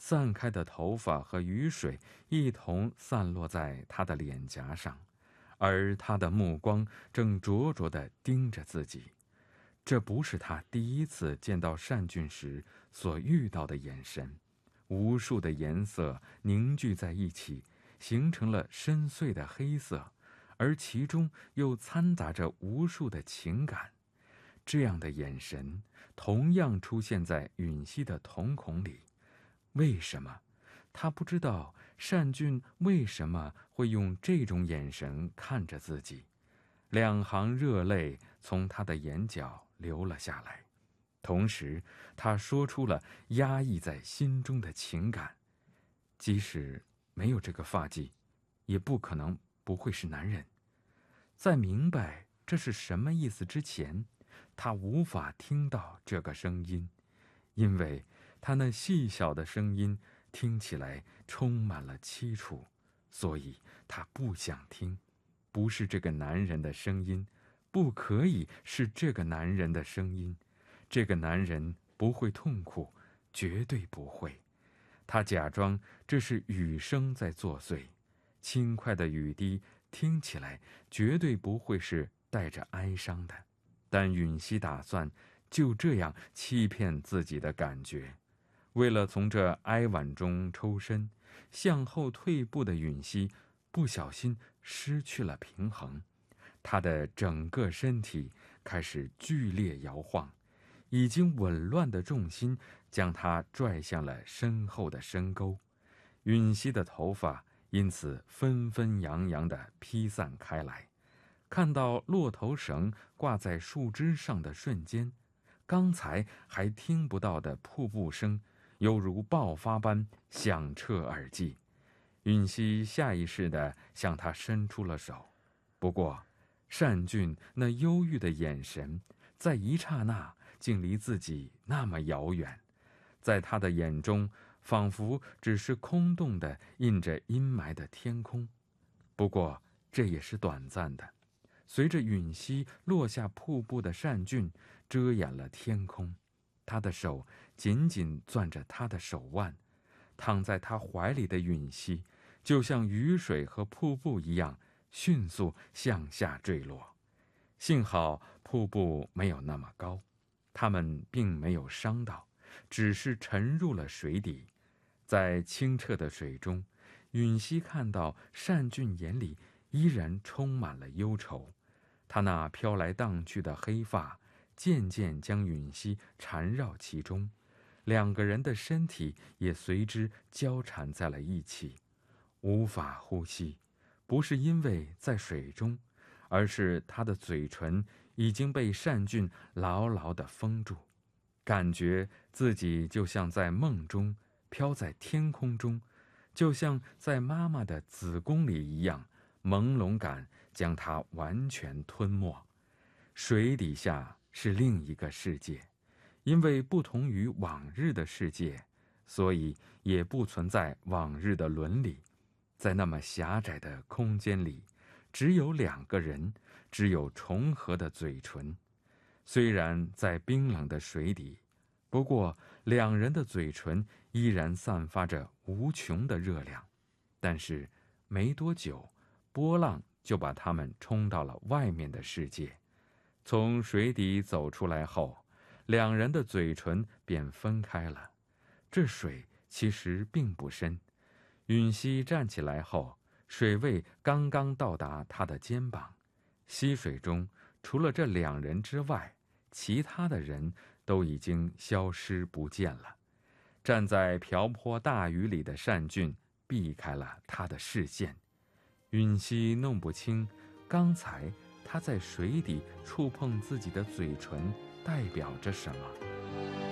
散开的头发和雨水一同散落在他的脸颊上，而他的目光正灼灼地盯着自己。这不是他第一次见到单俊时所遇到的眼神，无数的颜色凝聚在一起，形成了深邃的黑色，而其中又掺杂着无数的情感。这样的眼神同样出现在允熙的瞳孔里。为什么？他不知道单俊为什么会用这种眼神看着自己。两行热泪从他的眼角流了下来，同时他说出了压抑在心中的情感。即使没有这个发髻，也不可能不会是男人。在明白这是什么意思之前，他无法听到这个声音，因为他那细小的声音听起来充满了凄楚，所以他不想听。不是这个男人的声音，不可以是这个男人的声音。这个男人不会痛苦，绝对不会。他假装这是雨声在作祟，轻快的雨滴听起来绝对不会是带着哀伤的。但允熙打算就这样欺骗自己的感觉。为了从这哀婉中抽身，向后退步的允熙不小心失去了平衡，她的整个身体开始剧烈摇晃，已经紊乱的重心将她拽向了身后的深沟。允熙的头发因此纷纷扬扬地披散开来。看到骆头绳挂在树枝上的瞬间，刚才还听不到的瀑布声犹如爆发般响彻耳际。允熙下意识地向他伸出了手，不过单俊那忧郁的眼神在一刹那竟离自己那么遥远，在他的眼中仿佛只是空洞的印着阴霾的天空。不过这也是短暂的，随着允熙落下瀑布的单俊遮掩了天空，他的手紧紧攥着他的手腕，躺在他怀里的允熙就像雨水和瀑布一样迅速向下坠落。幸好瀑布没有那么高，他们并没有伤到，只是沉入了水底。在清澈的水中，允熙看到单俊眼里依然充满了忧愁，他那飘来荡去的黑发渐渐将允熙缠绕其中，两个人的身体也随之交缠在了一起，无法呼吸。不是因为在水中，而是他的嘴唇已经被单俊牢牢地封住，感觉自己就像在梦中飘在天空中，就像在妈妈的子宫里一样，朦胧感将它完全吞没。水底下是另一个世界，因为不同于往日的世界，所以也不存在往日的伦理。在那么狭窄的空间里，只有两个人，只有重合的嘴唇。虽然在冰冷的水底，不过两人的嘴唇依然散发着无穷的热量。但是没多久，波浪就把他们冲到了外面的世界。从水底走出来后，两人的嘴唇便分开了。这水其实并不深，允熙站起来后，水位刚刚到达她的肩膀。溪水中除了这两人之外，其他的人都已经消失不见了。站在瓢泼大雨里的单俊避开了他的视线。允熙弄不清刚才他在水底触碰自己的嘴唇代表着什么。